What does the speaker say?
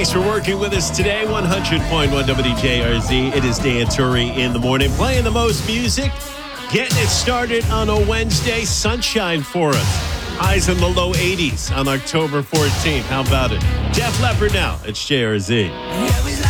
Thanks for working with us today. 100.1 WJRZ. It is Dan Turi in the morning, playing the most music, getting it started on a Wednesday. Sunshine for us. Highs in the low 80s on October 14th. How about it? Def Leppard now. It's JRZ.